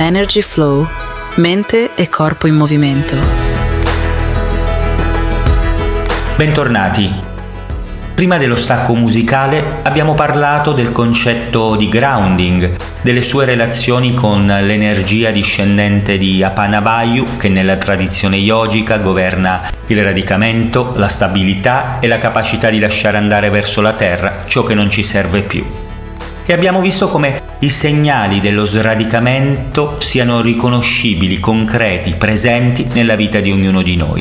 Energy Flow, mente e corpo in movimento. Bentornati. Prima dello stacco musicale abbiamo parlato del concetto di grounding, delle sue relazioni con l'energia discendente di Apana Vayu, che nella tradizione yogica governa il radicamento, la stabilità e la capacità di lasciare andare verso la terra ciò che non ci serve più. E abbiamo visto come i segnali dello sradicamento siano riconoscibili, concreti, presenti nella vita di ognuno di noi.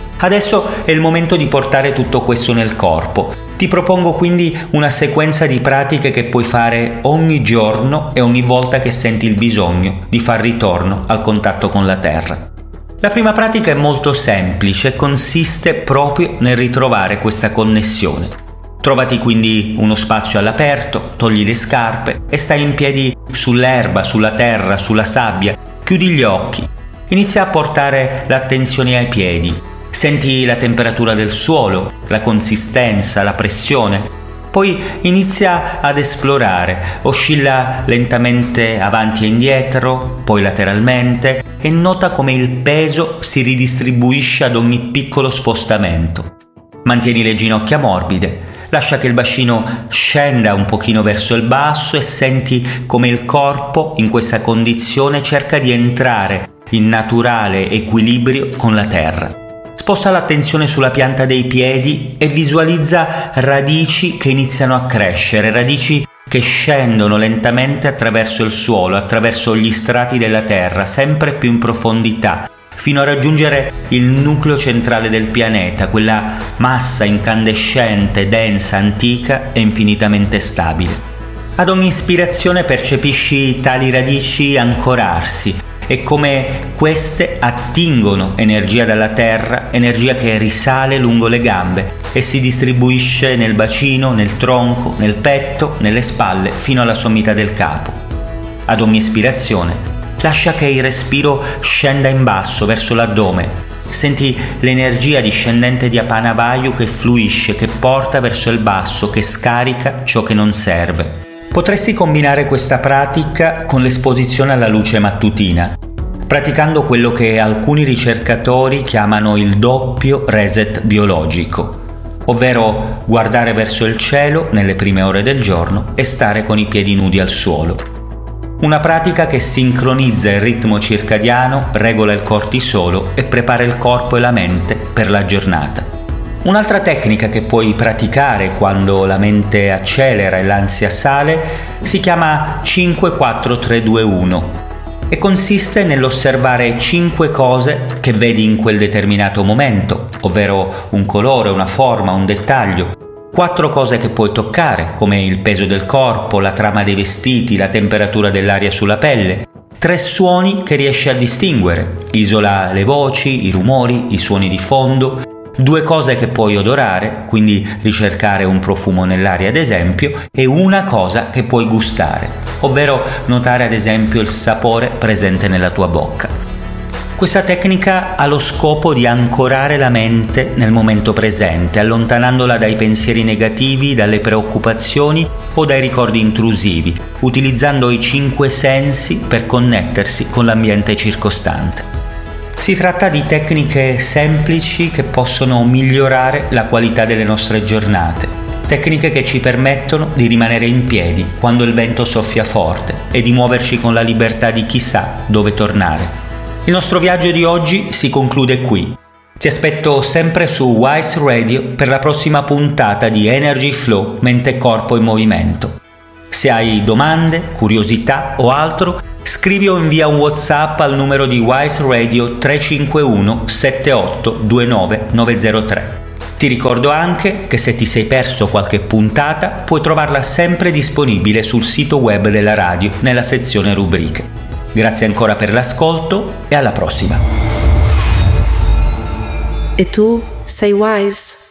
Adesso è il momento di portare tutto questo nel corpo. Ti propongo quindi una sequenza di pratiche che puoi fare ogni giorno e ogni volta che senti il bisogno di far ritorno al contatto con la terra. La prima pratica è molto semplice e consiste proprio nel ritrovare questa connessione. Trovati quindi uno spazio all'aperto, togli le scarpe e stai in piedi sull'erba, sulla terra, sulla sabbia. Chiudi gli occhi. Inizia a portare l'attenzione ai piedi. Senti la temperatura del suolo, la consistenza, la pressione. Poi inizia ad esplorare. Oscilla lentamente avanti e indietro, poi lateralmente e nota come il peso si ridistribuisce ad ogni piccolo spostamento. Mantieni le ginocchia morbide. Lascia che il bacino scenda un pochino verso il basso e senti come il corpo in questa condizione cerca di entrare in naturale equilibrio con la terra. Sposta l'attenzione sulla pianta dei piedi e visualizza radici che iniziano a crescere, radici che scendono lentamente attraverso il suolo, attraverso gli strati della terra, sempre più in profondità, fino a raggiungere il nucleo centrale del pianeta, quella massa incandescente, densa, antica e infinitamente stabile. Ad ogni ispirazione percepisci tali radici ancorarsi e come queste attingono energia dalla terra, energia che risale lungo le gambe e si distribuisce nel bacino, nel tronco, nel petto, nelle spalle, fino alla sommità del capo. Ad ogni ispirazione lascia che il respiro scenda in basso verso l'addome. Senti l'energia discendente di Apana Vayu che fluisce, che porta verso il basso, che scarica ciò che non serve. Potresti combinare questa pratica con l'esposizione alla luce mattutina, praticando quello che alcuni ricercatori chiamano il doppio reset biologico, ovvero guardare verso il cielo nelle prime ore del giorno e stare con i piedi nudi al suolo. Una pratica che sincronizza il ritmo circadiano, regola il cortisolo e prepara il corpo e la mente per la giornata. Un'altra tecnica che puoi praticare quando la mente accelera e l'ansia sale si chiama 5-4-3-2-1 e consiste nell'osservare 5 cose che vedi in quel determinato momento, ovvero un colore, una forma, un dettaglio. 4 cose che puoi toccare, come il peso del corpo, la trama dei vestiti, la temperatura dell'aria sulla pelle. 3 suoni che riesci a distinguere. Isola le voci, i rumori, i suoni di fondo. 2 cose che puoi odorare, quindi ricercare un profumo nell'aria ad esempio, e una cosa che puoi gustare, ovvero notare ad esempio il sapore presente nella tua bocca. Questa tecnica ha lo scopo di ancorare la mente nel momento presente, allontanandola dai pensieri negativi, dalle preoccupazioni o dai ricordi intrusivi, utilizzando i 5 sensi per connettersi con l'ambiente circostante. Si tratta di tecniche semplici che possono migliorare la qualità delle nostre giornate, tecniche che ci permettono di rimanere in piedi quando il vento soffia forte e di muoverci con la libertà di chissà dove tornare. Il nostro viaggio di oggi si conclude qui. Ti aspetto sempre su Wise Radio per la prossima puntata di Energy Flow, mente e corpo in movimento. Se hai domande, curiosità o altro, scrivi o invia un WhatsApp al numero di Wise Radio 351 78 29 903. Ti ricordo anche che se ti sei perso qualche puntata puoi trovarla sempre disponibile sul sito web della radio nella sezione rubriche. Grazie ancora per l'ascolto e alla prossima. E tu sei wise?